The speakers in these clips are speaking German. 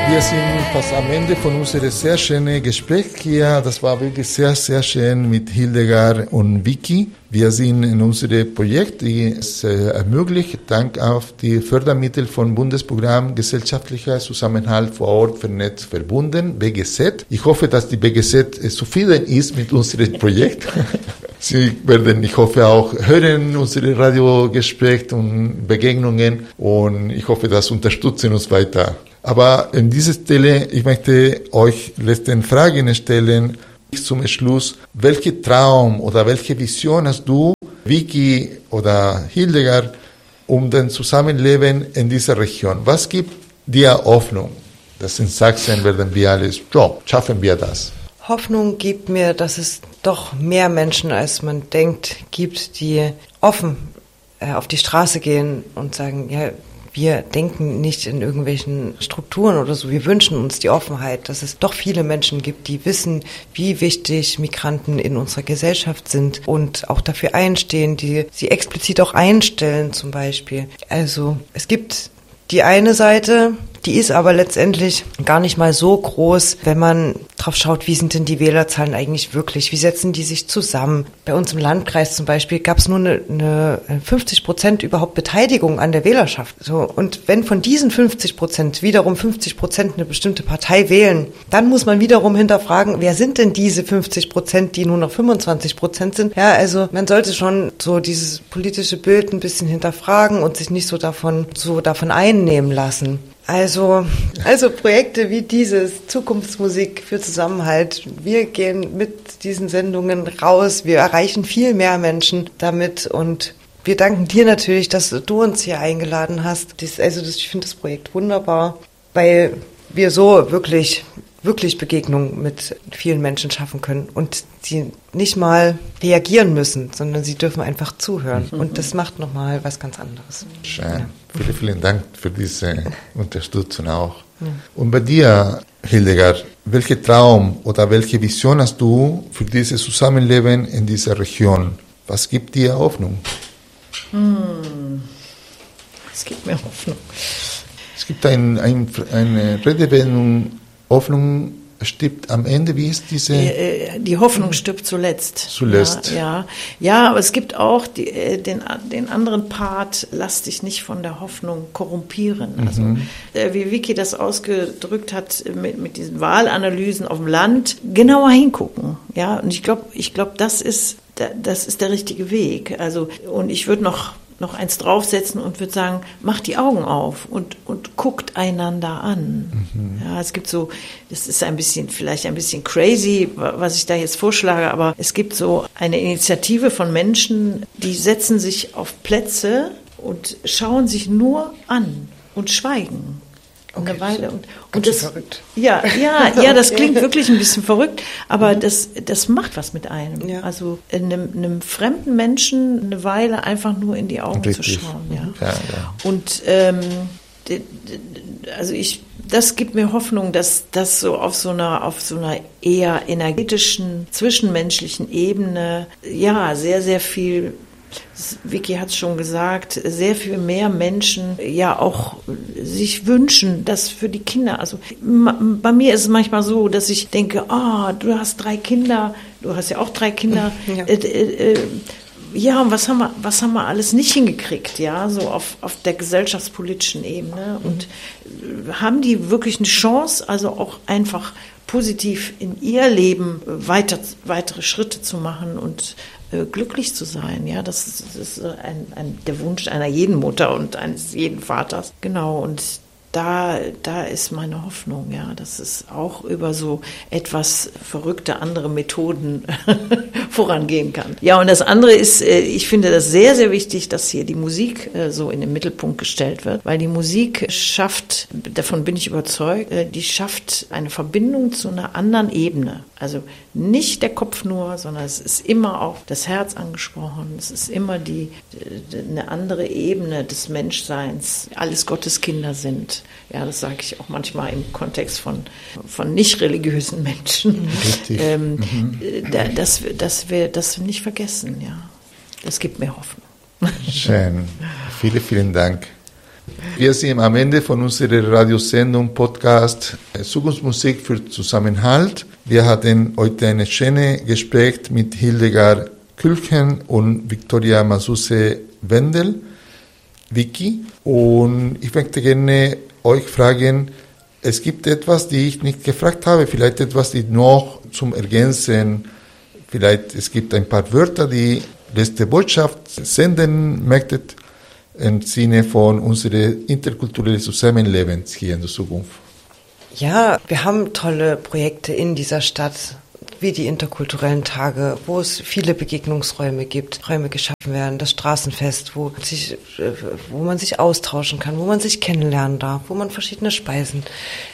Wir sind fast am Ende von unserem sehr schönen Gespräch hier. Das war wirklich sehr, sehr schön mit Hildegard und Vicky. Wir sind in unserem Projekt, die es ermöglicht, dank auf die Fördermittel vom Bundesprogramm Gesellschaftlicher Zusammenhalt vor Ort vernetzt verbunden, BGZ. Ich hoffe, dass die BGZ zufrieden ist mit unserem Projekt. Sie werden, ich hoffe, auch hören unsere Radiogespräche und Begegnungen und ich hoffe, das unterstützen uns weiter. Aber an dieser Stelle, ich möchte euch letzte Fragen stellen. Zum Schluss, welchen Traum oder welche Vision hast du, Vicky oder Hildegard, um das Zusammenleben in dieser Region? Was gibt dir Hoffnung? Das in Sachsen werden wir alles, schaffen wir das. Hoffnung gibt mir, dass es doch mehr Menschen, als man denkt, gibt, die offen auf die Straße gehen und sagen, ja, wir denken nicht in irgendwelchen Strukturen oder so. Wir wünschen uns die Offenheit, dass es doch viele Menschen gibt, die wissen, wie wichtig Migranten in unserer Gesellschaft sind und auch dafür einstehen, die sie explizit auch einstellen zum Beispiel. Also es gibt die eine Seite, die ist aber letztendlich gar nicht mal so groß, wenn man drauf schaut, wie sind denn die Wählerzahlen eigentlich wirklich, wie setzen die sich zusammen. Bei uns im Landkreis zum Beispiel gab es nur eine 50% überhaupt Beteiligung an der Wählerschaft. So, und wenn von diesen 50% wiederum 50% eine bestimmte Partei wählen, dann muss man wiederum hinterfragen, wer sind denn diese 50%, die nur noch 25% sind. Ja, also man sollte schon so dieses politische Bild ein bisschen hinterfragen und sich nicht so davon einnehmen lassen. Also Projekte wie dieses Zukunftsmusik für Zusammenhalt, wir gehen mit diesen Sendungen raus, wir erreichen viel mehr Menschen damit und wir danken dir natürlich, dass du uns hier eingeladen hast. Ich finde das Projekt wunderbar, weil wir so wirklich Begegnungen mit vielen Menschen schaffen können und sie nicht mal reagieren müssen, sondern sie dürfen einfach zuhören. Und das macht nochmal was ganz anderes. Schön. Ja. Vielen Dank für diese Unterstützung auch. Ja. Und bei dir, Hildegard, welchen Traum oder welche Vision hast du für dieses Zusammenleben in dieser Region? Was gibt dir Hoffnung? Es gibt mir Hoffnung. Es gibt eine Redewendung, Hoffnung stirbt am Ende, wie ist diese? Die Hoffnung stirbt zuletzt. Zuletzt. Ja, aber es gibt auch den anderen Part, lass dich nicht von der Hoffnung korrumpieren. Also, wie Vicky das ausgedrückt hat, mit diesen Wahlanalysen auf dem Land, genauer hingucken. Ja, und ich glaube, das ist der richtige Weg. Also, und ich würde noch eins draufsetzen und würde sagen, macht die Augen auf und guckt einander an. Ja, es gibt so, das ist vielleicht ein bisschen crazy, was ich da jetzt vorschlage, aber es gibt so eine Initiative von Menschen, die setzen sich auf Plätze und schauen sich nur an und schweigen. Okay, eine Weile und das verrückt. Ja, das klingt wirklich ein bisschen verrückt, aber das macht was mit einem. Ja. Also einem fremden Menschen eine Weile einfach nur in die Augen zu schauen. Ja. Und das gibt mir Hoffnung, dass das so auf so einer eher energetischen, zwischenmenschlichen Ebene sehr, sehr viel, Vicky hat es schon gesagt, sehr viel mehr Menschen ja auch sich wünschen, dass für die Kinder, also bei mir ist es manchmal so, dass ich denke, du hast 3 Kinder, du hast ja auch 3 Kinder, und was haben wir alles nicht hingekriegt, ja, so auf der gesellschaftspolitischen Ebene und haben die wirklich eine Chance, also auch einfach positiv in ihr Leben weitere Schritte zu machen und glücklich zu sein, ja, das ist der Wunsch einer jeden Mutter und eines jeden Vaters, genau, und da ist meine Hoffnung, ja, dass es auch über so etwas verrückte andere Methoden vorangehen kann. Ja, und das andere ist, ich finde das sehr, sehr wichtig, dass hier die Musik so in den Mittelpunkt gestellt wird, weil die Musik schafft, davon bin ich überzeugt, die schafft eine Verbindung zu einer anderen Ebene. Also nicht der Kopf nur, sondern es ist immer auch das Herz angesprochen, es ist immer eine andere Ebene des Menschseins, alles Gottes Kinder sind. Ja, das sage ich auch manchmal im Kontext von nicht religiösen Menschen. Richtig. Dass wir das nicht vergessen, ja. Das gibt mir Hoffnung. Schön. Vielen Dank. Wir sind am Ende von unserer Radiosendung Podcast Zukunftsmusik für Zusammenhalt. Wir hatten heute ein schönes Gespräch mit Hildegard Külchen und Victoria Masuse-Wendel, Vicky. Und ich möchte gerne euch fragen, es gibt etwas, die ich nicht gefragt habe, vielleicht etwas, die noch zum Ergänzen, vielleicht es gibt ein paar Wörter, die letzte Botschaft senden möchtet im Sinne von unseres interkulturellen Zusammenlebens hier in der Zukunft. Ja, wir haben tolle Projekte in dieser Stadt, wie die interkulturellen Tage, wo es viele Begegnungsräume gibt, Räume geschaffen werden, das Straßenfest, wo man sich austauschen kann, wo man sich kennenlernen darf, wo man verschiedene Speisen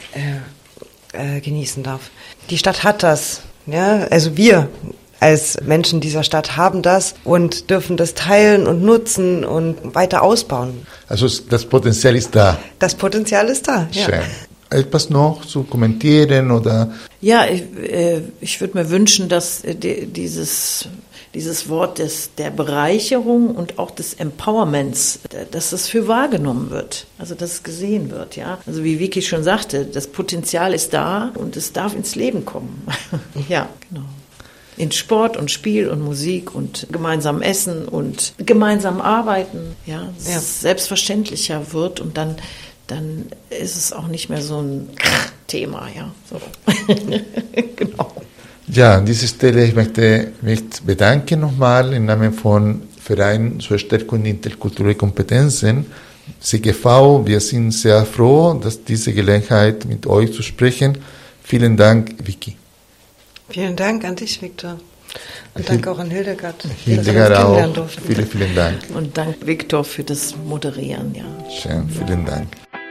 genießen darf. Die Stadt hat das, ja, also wir als Menschen dieser Stadt haben das und dürfen das teilen und nutzen und weiter ausbauen. Also das Potenzial ist da. Das Potenzial ist da, ja. Schön. Etwas noch zu kommentieren oder? Ja, ich würde mir wünschen, dass dieses Wort der Bereicherung und auch des Empowerments, dass das für wahrgenommen wird, also dass es gesehen wird, ja. Also wie Vicky schon sagte, das Potenzial ist da und es darf ins Leben kommen. Ja, genau. In Sport und Spiel und Musik und gemeinsam essen und gemeinsam arbeiten, ja, dass es selbstverständlicher wird und dann ist es auch nicht mehr so ein Thema, ja. So. Genau. Ja, an dieser Stelle ich möchte mich bedanken nochmal im Namen von Verein zur Stärkung interkultureller Kompetenzen, CGV. Wir sind sehr froh, dass diese Gelegenheit mit euch zu sprechen. Vielen Dank, Vicky. Vielen Dank an dich, Viktor. Und danke auch an Hildegard. Hildegard auch. Vielen Dank. Und danke, Viktor, für das Moderieren, ja. Schön, vielen Dank.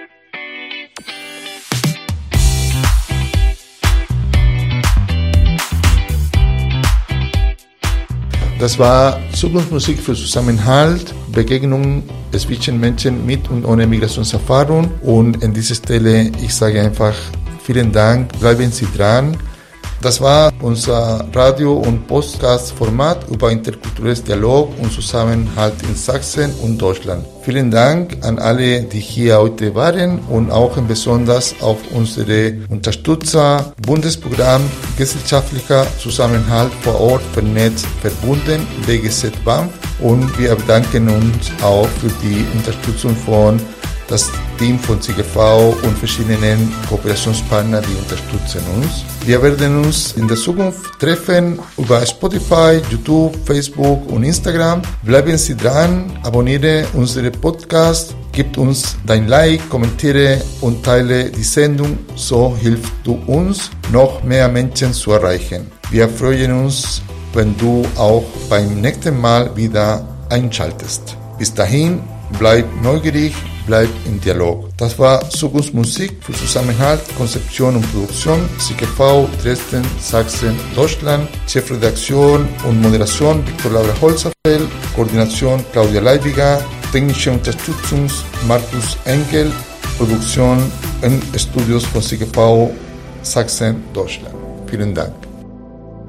Das war Zukunftsmusik für Zusammenhalt, Begegnungen zwischen Menschen mit und ohne Migrationserfahrung. Und an dieser Stelle, ich sage einfach vielen Dank, bleiben Sie dran. Das war unser Radio- und Podcast-Format über interkulturelles Dialog und Zusammenhalt in Sachsen und Deutschland. Vielen Dank an alle, die hier heute waren und auch besonders auf unsere Unterstützer, Bundesprogramm Gesellschaftlicher Zusammenhalt vor Ort vernetzt verbunden, BGZ BAMF. Und wir bedanken uns auch für die Unterstützung von das Team von CGV und verschiedenen Kooperationspartnern, die unterstützen uns. Wir werden uns in der Zukunft treffen über Spotify, YouTube, Facebook und Instagram. Bleiben Sie dran, abonniere unsere Podcast, gib uns dein Like, kommentiere und teile die Sendung. So hilfst du uns, noch mehr Menschen zu erreichen. Wir freuen uns, wenn du auch beim nächsten Mal wieder einschaltest. Bis dahin, bleib neugierig, bleib im Dialog. Das war Zukunftsmusik für Zusammenhalt, Konzeption und Produktion, CGV, Dresden, Sachsen, Deutschland, Chefredaktion und Moderation Viktor Laura Holzapfel, Koordination Claudia Leibiger, technische Unterstützung Markus Enkel, Produktion in Studios von CGV, Sachsen, Deutschland. Vielen Dank.